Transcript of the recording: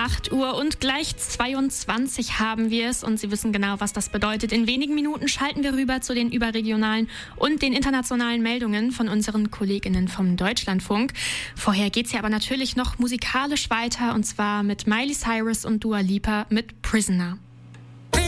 8 Uhr und gleich 22 haben wir es und Sie wissen genau, was das bedeutet. In wenigen Minuten schalten wir rüber zu den überregionalen und den internationalen Meldungen von unseren KollegInnen vom Deutschlandfunk. Vorher geht's ja aber natürlich noch musikalisch weiter und zwar mit Miley Cyrus und Dua Lipa mit Prisoner.